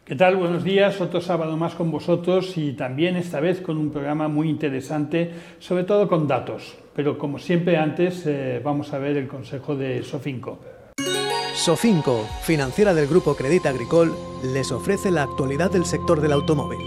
¿Qué tal? Buenos días, otro sábado más con vosotros y también esta vez con un programa muy interesante, sobre todo con datos. Pero como siempre antes vamos a ver el consejo de Sofinco. Sofinco, financiera del Grupo Crédit Agricole, les ofrece la actualidad del sector del automóvil.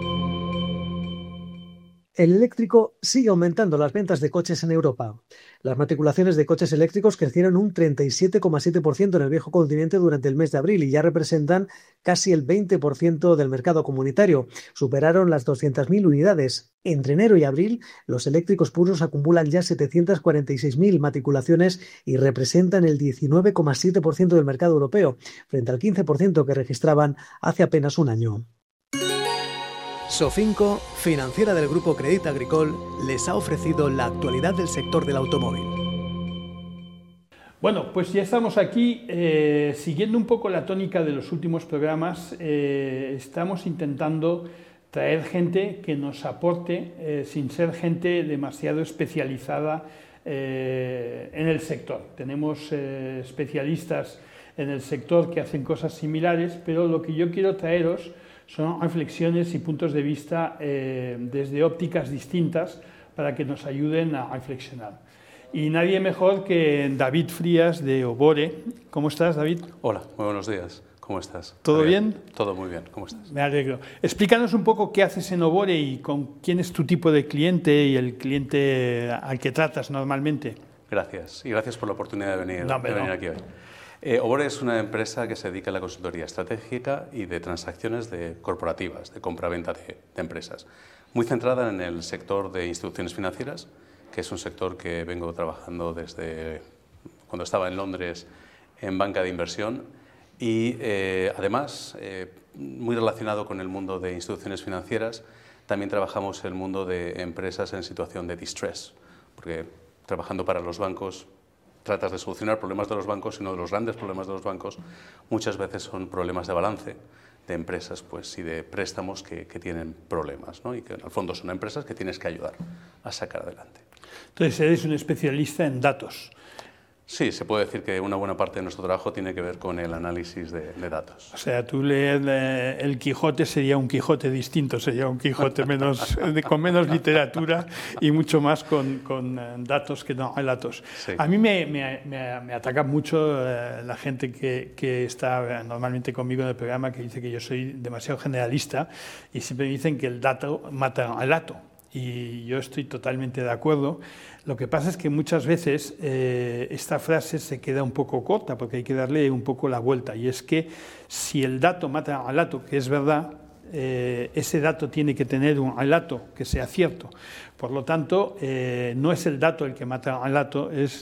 El eléctrico sigue aumentando las ventas de coches en Europa. Las matriculaciones de coches eléctricos crecieron un 37,7% en el viejo continente durante el mes de abril y ya representan casi el 20% del mercado comunitario. Superaron las 200.000 unidades. Entre enero y abril, los eléctricos puros acumulan ya 746.000 matriculaciones y representan el 19,7% del mercado europeo, frente al 15% que registraban hace apenas un año. Sofinco, financiera del Grupo Crédit Agricole, les ha ofrecido la actualidad del sector del automóvil. Bueno, pues ya estamos aquí, siguiendo un poco la tónica de los últimos programas, estamos intentando traer gente que nos aporte, sin ser gente demasiado especializada en el sector. Tenemos especialistas en el sector que hacen cosas similares, pero lo que yo quiero traeros son reflexiones y puntos de vista desde ópticas distintas para que nos ayuden a reflexionar. Y nadie mejor que David Frías de Obore. ¿Cómo estás, David? Hola, muy buenos días. ¿Cómo estás? ¿Todo bien? Todo muy bien. ¿Cómo estás? Me alegro. Explícanos un poco qué haces en Obore y con quién es tu tipo de cliente y el cliente al que tratas normalmente. Gracias. Y gracias por la oportunidad de venir aquí hoy. Obore es una empresa que se dedica a la consultoría estratégica y de transacciones corporativas, de compra-venta de empresas. Muy centrada en el sector de instituciones financieras, que es un sector que vengo trabajando desde cuando estaba en Londres en banca de inversión y además muy relacionado con el mundo de instituciones financieras. También trabajamos en el mundo de empresas en situación de distress, porque trabajando para los bancos tratas de solucionar problemas de los bancos y uno de los grandes problemas de los bancos muchas veces son problemas de balance de empresas y de préstamos que tienen problemas, ¿no? Y que en el fondo son empresas que tienes que ayudar a sacar adelante. Entonces eres un especialista en datos. Sí, se puede decir que una buena parte de nuestro trabajo tiene que ver con el análisis de datos. O sea, tú lees el Quijote, sería un Quijote distinto, sería un Quijote con menos literatura y mucho más con datos que no relatos. Sí. A mí me ataca mucho la gente que está normalmente conmigo en el programa, que dice que yo soy demasiado generalista y siempre me dicen que el dato mata al dato. Y yo estoy totalmente de acuerdo. Lo que pasa es que muchas veces esta frase se queda un poco corta porque hay que darle un poco la vuelta. Y es que si el dato mata al dato, que es verdad, ese dato tiene que tener un relato que sea cierto. Por lo tanto, no es el dato el que mata al dato, es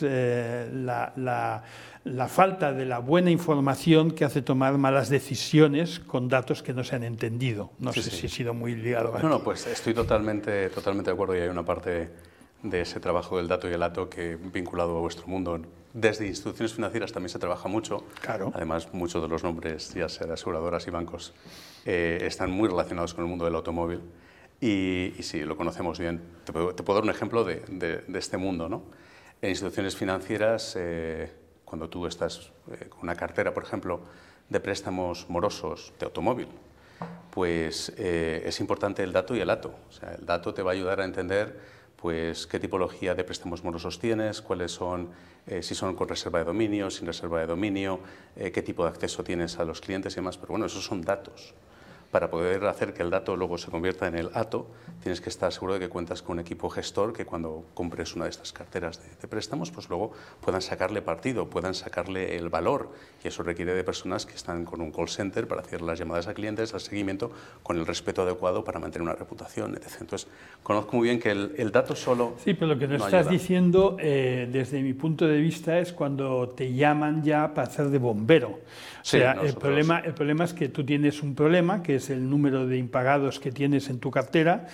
la falta de la buena información que hace tomar malas decisiones con datos que no se han entendido. No sé si he sido muy ligado aquí. No, pues estoy totalmente de acuerdo y hay una parte de ese trabajo del dato y el dato que vinculado a vuestro mundo. Desde instituciones financieras también se trabaja mucho. Claro. Además, muchos de los nombres, ya sea de aseguradoras y bancos, están muy relacionados con el mundo del automóvil y sí, lo conocemos bien. Te puedo dar un ejemplo de este mundo, ¿no? En instituciones financieras, cuando tú estás con una cartera, por ejemplo, de préstamos morosos de automóvil, pues es importante el dato y el dato. O sea, el dato te va a ayudar a entender pues qué tipología de préstamos morosos tienes, cuáles son, si son con reserva de dominio, sin reserva de dominio, qué tipo de acceso tienes a los clientes y demás. Pero bueno, esos son datos. Para poder hacer que el dato luego se convierta en el ATO, tienes que estar seguro de que cuentas con un equipo gestor que cuando compres una de estas carteras de préstamos, pues luego puedan sacarle partido, puedan sacarle el valor. Y eso requiere de personas que están con un call center para hacer las llamadas a clientes, al seguimiento, con el respeto adecuado para mantener una reputación, etc. Entonces, conozco muy bien que el dato solo Sí, pero lo que nos no estás ayuda. diciendo, desde mi punto de vista, es cuando te llaman ya para hacer de bombero. O sea, el problema es que tú tienes un problema, que es el número de impagados que tienes en tu cartera,